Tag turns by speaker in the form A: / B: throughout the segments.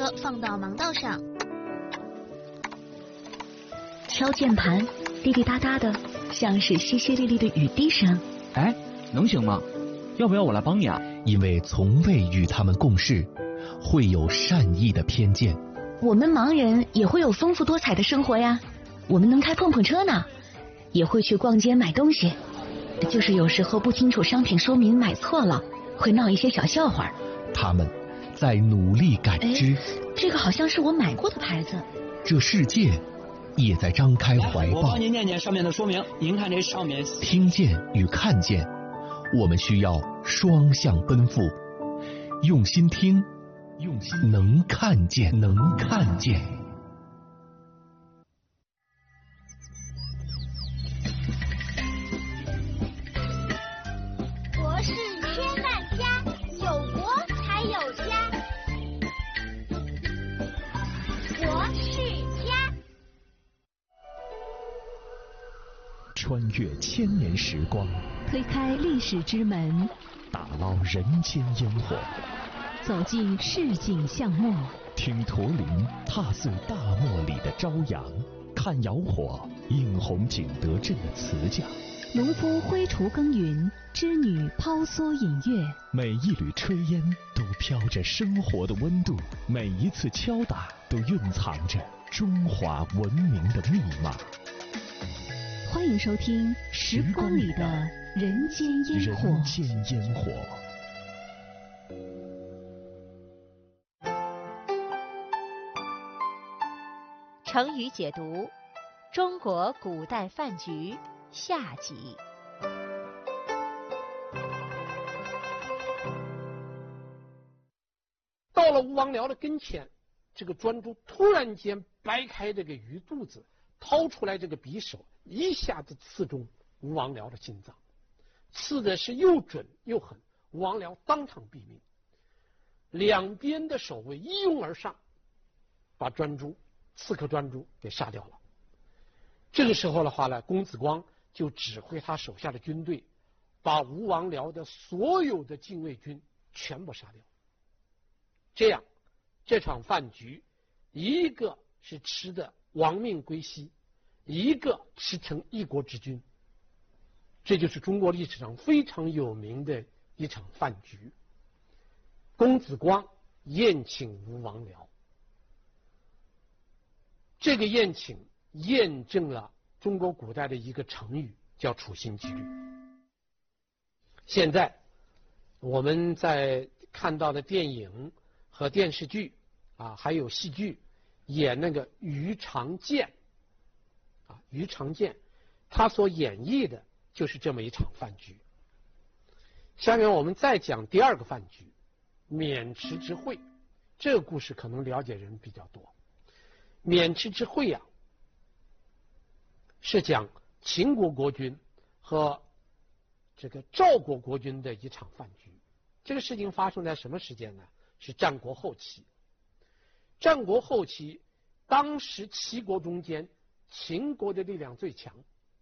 A: 车放到盲道上。
B: 敲键盘，滴滴答答的，像是淅淅沥沥的雨滴声。
C: 哎，能行吗？要不要我来帮你啊？
D: 因为从未与他们共事，会有善意的偏见。
B: 我们盲人也会有丰富多彩的生活呀，我们能开碰碰车呢，也会去逛街买东西，就是有时候不清楚商品说明买错了，会闹一些小笑话。
D: 他们在努力感知，
B: 这个好像是我买过的牌子。
D: 这世界也在张开怀抱。
C: 我帮您念念上面的说明，您看这上面。
D: 听见与看见，我们需要双向奔赴，用心听，用心能看见，能看见。
E: 国事千万家，有国才有家。国事家。
D: 穿越千年时光，
F: 推开历史之门，
D: 打捞人间烟火，
F: 走进市井巷陌，
D: 听驼铃踏碎大漠里的朝阳，看窑火映红景德镇的瓷匠，
F: 农夫挥锄耕耘，织女抛梭引月。
D: 每一缕炊烟都飘着生活的温度，每一次敲打都蕴藏着中华文明的密码。
F: 欢迎收听《时光里的人间烟火》。
D: 人间烟火。
G: 成语解读：中国古代饭局下集。
H: 到了吴王僚的跟前，这个专诸突然间掰开这个鱼肚子，掏出来这个匕首，一下子刺中吴王僚的心脏，刺的是又准又狠，吴王僚当场毙命。两边的守卫一拥而上，把刺客专诸给杀掉了。这个时候的话呢，公子光就指挥他手下的军队，把吴王僚的所有的禁卫军全部杀掉。这样，这场饭局，一个是吃的亡命归西，一个吃成一国之君。这就是中国历史上非常有名的一场饭局。公子光宴请吴王僚，这个宴请验证了中国古代的一个成语，叫处心积虑。现在我们在看到的电影和电视剧还有戏剧，演那个于长健于长健他所演绎的就是这么一场饭局。下面我们再讲第二个饭局，渑池之会。这个故事可能了解人比较多。渑池之会是讲秦国国君和这个赵国国君的一场饭局。这个事情发生在什么时间呢？是战国后期。战国后期，当时齐国中间，秦国的力量最强，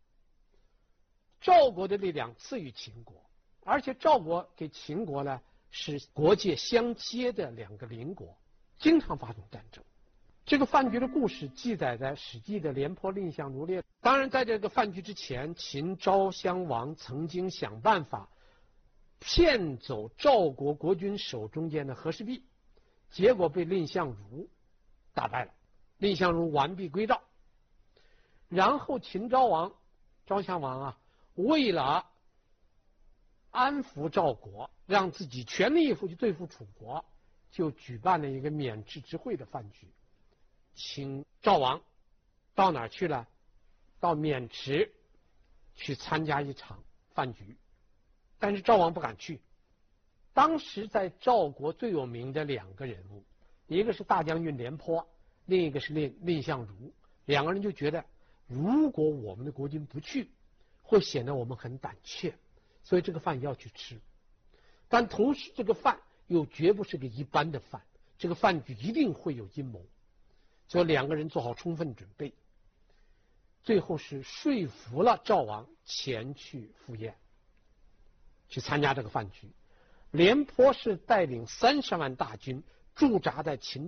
H: 赵国的力量次于秦国，而且赵国给秦国呢是国界相接的两个邻国，经常发生战争。这个饭局的故事记载在《史记》的《廉颇蔺相如列》。当然，在这个饭局之前，秦昭襄王曾经想办法骗走赵国国君手中间的和氏璧，结果被蔺相如打败了。蔺相如完璧归赵，然后秦昭襄王为了安抚赵国，让自己全力以赴去对付楚国，就举办了一个渑池之会的饭局，请赵王到哪儿去了？到渑池去参加一场饭局。但是赵王不敢去。当时在赵国最有名的两个人物，一个是大将军廉颇，另一个是蔺相如。两个人就觉得，如果我们的国君不去，会显得我们很胆怯，所以这个饭要去吃。但同时这个饭又绝不是个一般的饭，这个饭局一定会有阴谋，所以两个人做好充分准备，最后是说服了赵王前去赴宴，去参加这个饭局。廉颇是带领30万大军驻扎在秦